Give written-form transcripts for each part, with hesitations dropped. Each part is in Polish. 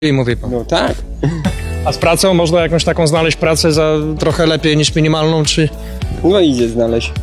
I mówi pan. No tak. A z pracą można jakąś taką znaleźć pracę za trochę lepiej niż minimalną, czy... No idzie znaleźć.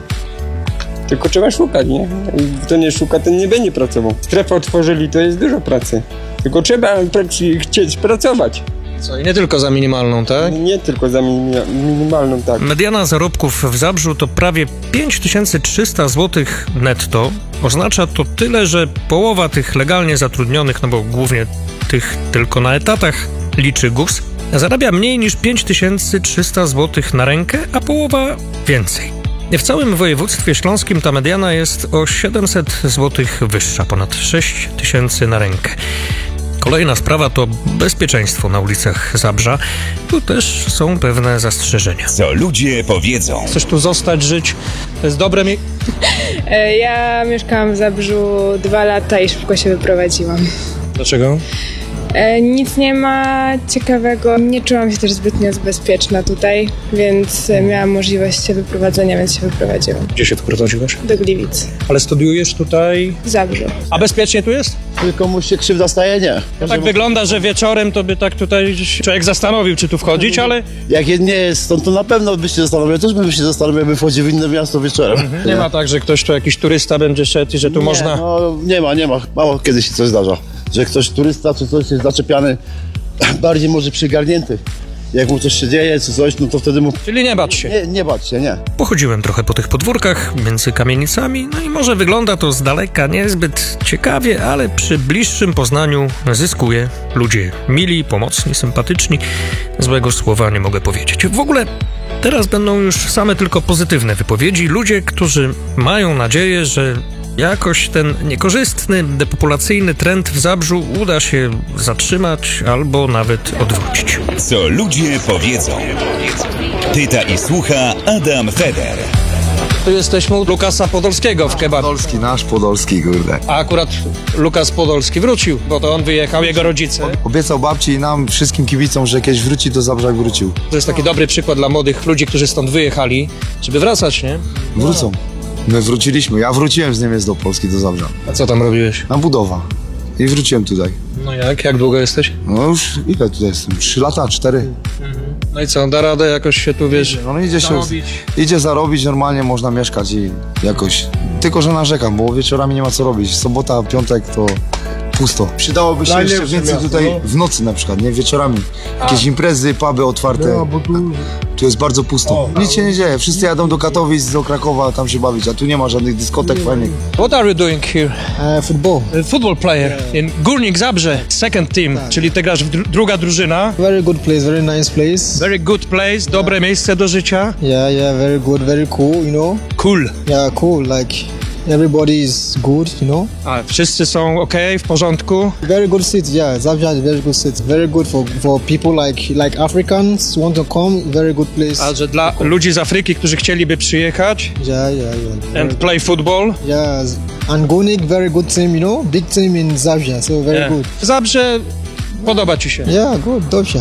Tylko trzeba szukać, nie? Kto nie szuka, ten nie będzie pracował. Strefę otworzyli, to jest dużo pracy. Tylko trzeba chcieć pracować. Co, i nie tylko za minimalną, tak? Nie tylko za minimalną, tak. Mediana zarobków w Zabrzu to prawie 5300 zł netto. Oznacza to tyle, że połowa tych legalnie zatrudnionych, no bo głównie tych tylko na etatach, liczy GUS, zarabia mniej niż 5300 zł na rękę, a połowa więcej. W całym województwie śląskim ta mediana jest o 700 zł wyższa, ponad 6000 na rękę. Kolejna sprawa to bezpieczeństwo na ulicach Zabrza. Tu też są pewne zastrzeżenia. Co ludzie powiedzą. Chcesz tu zostać, żyć? To jest dobre Ja mieszkałam w Zabrzu 2 lata i szybko się wyprowadziłam. Dlaczego? Nic nie ma ciekawego. Nie czułam się też zbytnio bezpieczna tutaj, więc miałam możliwość wyprowadzenia, więc się wyprowadziłam. Gdzie się wyprowadziłeś? Do Gliwic. Ale studiujesz tutaj? W Zabrzu. A bezpiecznie tu jest? Tylko mu się krzywda staje, nie. Tak wygląda, że wieczorem to by tak tutaj człowiek zastanowił, czy tu wchodzić, ale... Jak nie jest stąd, to na pewno by się zastanowił. Ja też bym się zastanowił, jakby wchodził w inne miasto wieczorem. Nie ma tak, że ktoś tu, jakiś turysta będzie szedł i że tu można... No, nie ma. Mało kiedy się coś zdarza. Że ktoś turysta czy coś jest zaczepiany, bardziej może przygarnięty. Jak mu coś się dzieje, czy coś, no to wtedy mu... Czyli nie bać się. Nie bać się, nie. Pochodziłem trochę po tych podwórkach między kamienicami, no i może wygląda to z daleka niezbyt ciekawie, ale przy bliższym poznaniu zyskuje. Ludzie mili, pomocni, sympatyczni. Złego słowa nie mogę powiedzieć. W ogóle teraz będą już same tylko pozytywne wypowiedzi. Ludzie, którzy mają nadzieję, że jakoś ten niekorzystny, depopulacyjny trend w Zabrzu uda się zatrzymać albo nawet odwrócić. Co ludzie powiedzą. Pyta i słucha Adam Feder. Tu jesteśmy u Lukasa Podolskiego w kebabie. Podolski, nasz Podolski, kurde. A akurat Lukas Podolski wrócił, bo to on wyjechał, jego rodzice. Obiecał babci i nam, wszystkim kibicom, że kiedyś wróci, to Zabrza wrócił. To jest taki dobry przykład dla młodych ludzi, którzy stąd wyjechali, żeby wracać, nie? Wrócą. My wróciliśmy. Ja wróciłem z Niemiec do Polski, do Zabrza. A co tam robiłeś? Na budowa. I wróciłem tutaj. No jak? Jak długo jesteś? No już, ile tutaj jestem? 3 lata, 4. No i co, da radę jakoś się tu, wiesz, No idzie się, zarobić? idzie zarobić, normalnie można mieszkać i jakoś. Tylko, że narzekam, bo wieczorami nie ma co robić. Sobota, piątek to pusto. Przydałoby się jeszcze więcej tutaj w nocy na przykład, nie? Wieczorami. Jakieś imprezy, puby otwarte. Tu jest bardzo pusto. Nic się nie dzieje. Wszyscy jadą do Katowic, do Krakowa, tam się bawić, a tu nie ma żadnych dyskotek fajnych. What are you doing here? Football. Football player in Górnik Zabrze, second team, czyli ty grasz w druga drużyna. Very good place, very nice place. Very good place, dobre miejsce do życia. Yeah, very good, very cool, you know. Cool. Yeah, cool, like everybody is good, you know. A wszyscy są okej, w porządku? Very good city, yeah. Zabrze is very good city. Very good for people like Africans want to come. Very good place. A że dla ludzi z Afryki, którzy chcieliby przyjechać Yeah. and play football. Yeah, and Górnik, very good team, you know. Big team in Zabrze, so very good. Zabrze podoba ci się? Yeah, good, dobrze.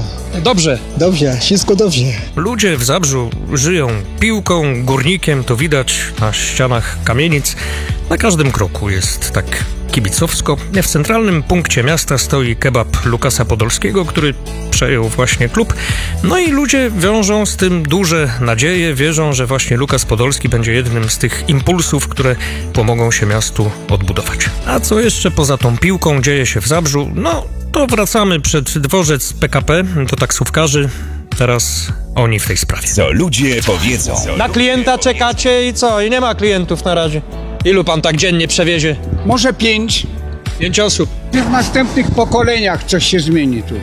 Dobrze. Wszystko dobrze. Ludzie w Zabrzu żyją piłką, górnikiem, to widać na ścianach kamienic. Na każdym kroku jest tak kibicowsko. W centralnym punkcie miasta stoi kebab Lukasa Podolskiego, który przejął właśnie klub. No i ludzie wiążą z tym duże nadzieje, wierzą, że właśnie Lukas Podolski będzie jednym z tych impulsów, które pomogą się miastu odbudować. A co jeszcze poza tą piłką dzieje się w Zabrzu? No, to wracamy przed dworzec PKP do taksówkarzy. Teraz oni w tej sprawie. Co ludzie powiedzą. Na klienta czekacie i co? I nie ma klientów na razie. Ilu pan tak dziennie przewiezie? Może 5. 5 osób. W następnych pokoleniach coś się zmieni tu.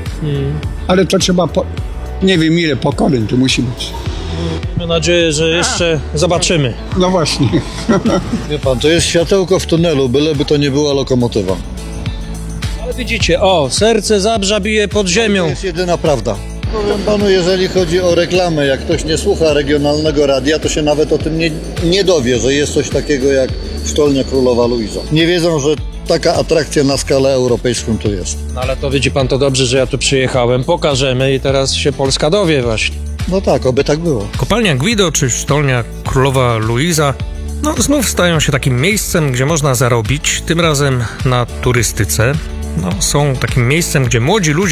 Ale to trzeba, nie wiem ile pokoleń tu musi być. Mam nadzieję, że jeszcze zobaczymy. No właśnie. Wie pan, to jest światełko w tunelu, byleby to nie była lokomotywa. Ale widzicie, serce Zabrza bije pod ziemią. To jest jedyna prawda. Powiem panu, jeżeli chodzi o reklamę, jak ktoś nie słucha regionalnego radia, to się nawet o tym nie dowie, że jest coś takiego jak Sztolnia Królowa Luiza. Nie wiedzą, że taka atrakcja na skalę europejską tu jest. No ale to widzi pan to dobrze, że ja tu przyjechałem. Pokażemy i teraz się Polska dowie właśnie. No tak, oby tak było. Kopalnia Guido czy Sztolnia Królowa Luiza znów stają się takim miejscem, gdzie można zarobić, tym razem na turystyce. Są takim miejscem, gdzie młodzi ludzie